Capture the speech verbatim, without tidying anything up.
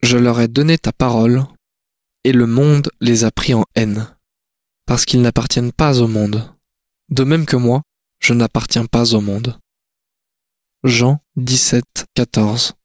Je leur ai donné ta parole, et le monde les a pris en haine, parce qu'ils n'appartiennent pas au monde, de même que moi, je n'appartiens pas au monde. Jean dix-sept, quatorze.